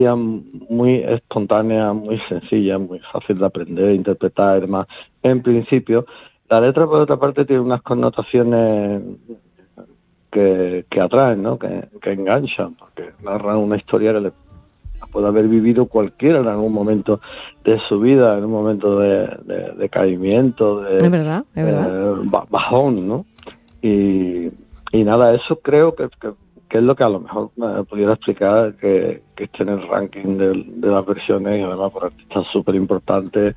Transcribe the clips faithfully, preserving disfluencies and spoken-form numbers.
muy espontánea, muy sencilla, muy fácil de aprender, de interpretar y demás. En principio, la letra, por otra parte, tiene unas connotaciones que, que atraen, ¿no? Que, que enganchan, porque narra una historia que le puede haber vivido cualquiera en algún momento de su vida, en un momento de, de, de caimiento, de es verdad, es verdad. eh, bajón, ¿no? Y, y nada, eso creo que, que, que es lo que a lo mejor me pudiera explicar que, que esté en el ranking de, de las versiones, y además por artistas súper importantes,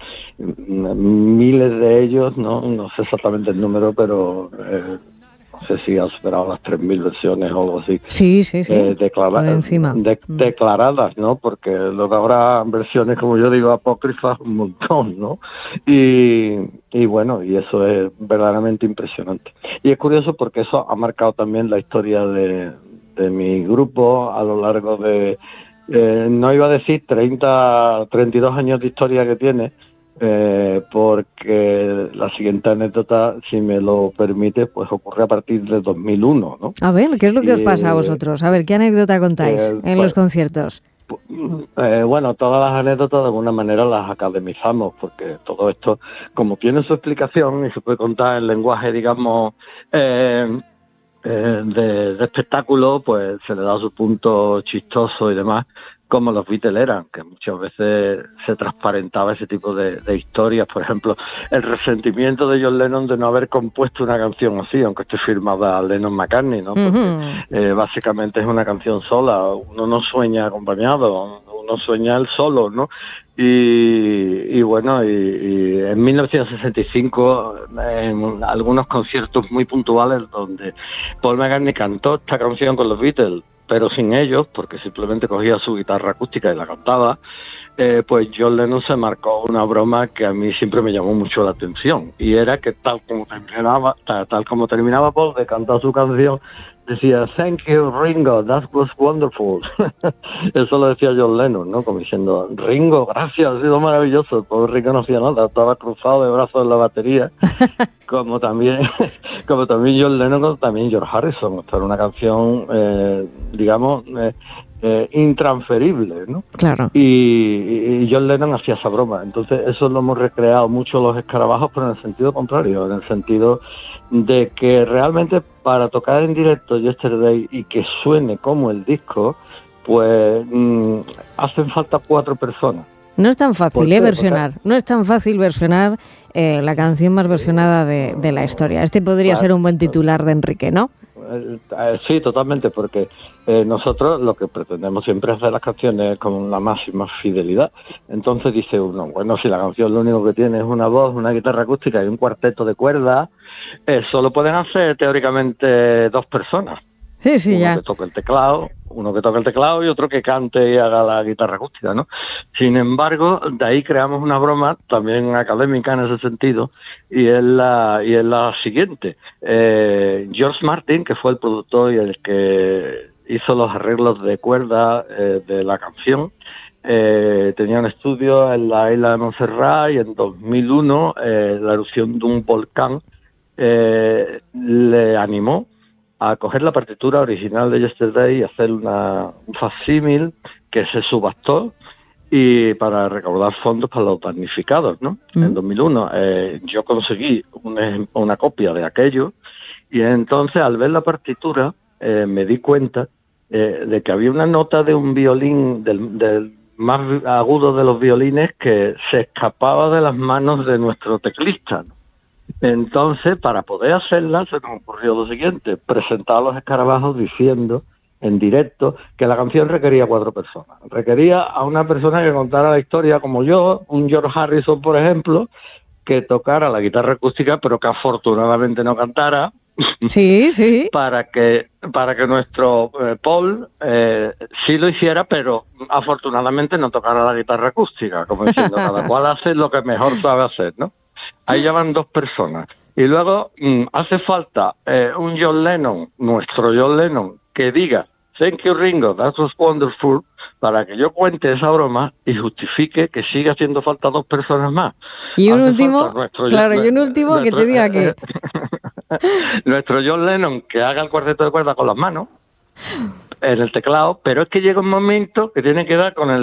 miles de ellos, ¿no? No sé exactamente el número, pero eh, no sé si ha superado las tres mil versiones o algo así. Sí, sí, sí, Eh, declara- por encima. de- declaradas, ¿no? Porque luego habrá versiones, como yo digo, apócrifas, un montón, ¿no? Y, y bueno, y eso es verdaderamente impresionante. Y es curioso porque eso ha marcado también la historia de, de mi grupo a lo largo de, eh, no iba a decir treinta, treinta y dos años de historia que tiene, eh, porque la siguiente anécdota, si me lo permite, pues ocurre a partir de dos mil uno, ¿no? A ver, ¿qué es lo que os pasa a Y, vosotros? A ver, ¿qué anécdota contáis eh, en pues, los conciertos? eh, bueno, todas las anécdotas de alguna manera las academizamos, porque todo esto, como tiene su explicación y se puede contar en lenguaje, digamos, eh, eh, de, de espectáculo, pues se le da su punto chistoso y demás, como los Beatles eran, que muchas veces se transparentaba ese tipo de, de historias. Por ejemplo, el resentimiento de John Lennon de no haber compuesto una canción así, aunque esté firmada Lennon-McCartney, ¿no? Porque Uh-huh. eh, básicamente es una canción sola, uno no sueña acompañado, uno sueña él solo, ¿no? Y, y bueno, y, y en mil novecientos sesenta y cinco, en algunos conciertos muy puntuales donde Paul McCartney cantó esta canción con los Beatles, pero sin ellos, porque simplemente cogía su guitarra acústica y la cantaba, eh, pues John Lennon se marcó una broma que a mí siempre me llamó mucho la atención, y era que tal como terminaba, tal, tal como terminaba Paul de cantar su canción, decía, "Thank you, Ringo, that was wonderful." Eso lo decía John Lennon, ¿no? Como diciendo, "Ringo, gracias, ha sido maravilloso." El pobre Ringo no hacía nada, estaba cruzado de brazos en la batería, como también como también John Lennon, como también George Harrison. Esta era una canción, eh, digamos, eh, eh, intransferible, ¿no? Claro. Y, y John Lennon hacía esa broma. Entonces eso lo hemos recreado mucho los Escarabajos, pero en el sentido contrario, en el sentido de que realmente para tocar en directo Yesterday y que suene como el disco, pues mmm, hacen falta cuatro personas. No es tan fácil, ¿eh? ¿Por qué? Versionar. Porque, No es tan fácil versionar eh, la canción más versionada de, de la historia. Este podría claro, ser un buen titular de Enrique, ¿no? Eh, eh, sí, totalmente, porque eh, nosotros lo que pretendemos siempre es hacer las canciones con la máxima fidelidad. Entonces dice uno, bueno, si la canción lo único que tiene es una voz, una guitarra acústica y un cuarteto de cuerdas, eso lo pueden hacer teóricamente dos personas. Sí, sí, Uno ya. que toque el teclado, uno que toque el teclado y otro que cante y haga la guitarra acústica, ¿no? Sin embargo, de ahí creamos una broma también académica en ese sentido, y es la y es la siguiente. Eh, George Martin, que fue el productor y el que hizo los arreglos de cuerda eh, de la canción, eh, tenía un estudio en la isla de Montserrat, y en dos mil uno eh, la erupción de un volcán eh, le animó a coger la partitura original de Yesterday y hacer una, un facsímil que se subastó, y para recaudar fondos para los damnificados, ¿no? Mm. En dos mil uno eh, yo conseguí una, una copia de aquello, y entonces al ver la partitura eh, me di cuenta eh, de que había una nota de un violín, del, del más agudo de los violines, que se escapaba de las manos de nuestro teclista, ¿no? Entonces, para poder hacerla, se nos ocurrió lo siguiente: presentar a los Escarabajos diciendo en directo que la canción requería cuatro personas. Requería a una persona que contara la historia como yo, un George Harrison, por ejemplo, que tocara la guitarra acústica, pero que afortunadamente no cantara. Sí, sí. para que para que nuestro eh, Paul eh, sí lo hiciera, pero afortunadamente no tocara la guitarra acústica, como diciendo, cada cual hace lo que mejor sabe hacer, ¿no? Ahí ya van dos personas. Y luego mmm, hace falta eh, un John Lennon, nuestro John Lennon, que diga, "Thank you, Ringo, that was wonderful", para que yo cuente esa broma y justifique que sigue haciendo falta dos personas más. Y un hace último, nuestro, claro, y un último nuestro, que te diga que... nuestro John Lennon, que haga el cuarteto de cuerda con las manos, en el teclado, pero es que llega un momento que tiene que dar con el